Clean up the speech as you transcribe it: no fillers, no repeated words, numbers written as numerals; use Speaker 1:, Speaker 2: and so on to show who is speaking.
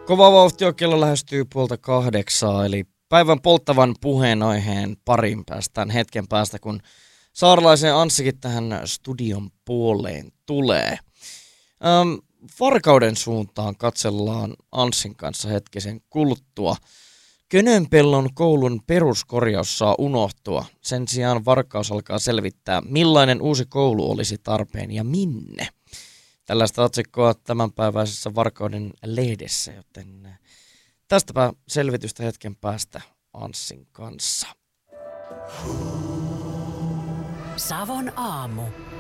Speaker 1: Kova vauhti on, kello lähestyy 7:30, eli päivän polttavan puheenaiheen parin päästään hetken päästä, kun Saarelaisen Anssikin tähän studion puoleen tulee. Varkauden suuntaan katsellaan Anssin kanssa hetkisen kuluttua. Könönpellon koulun peruskorjaus saa unohtua. Sen sijaan Varkaus alkaa selvittää, millainen uusi koulu olisi tarpeen ja minne. Tällaista otsikkoa tämänpäiväisessä Varkauden lehdessä, joten tästäpä selvitystä hetken päästä Anssin kanssa.
Speaker 2: Savon aamu.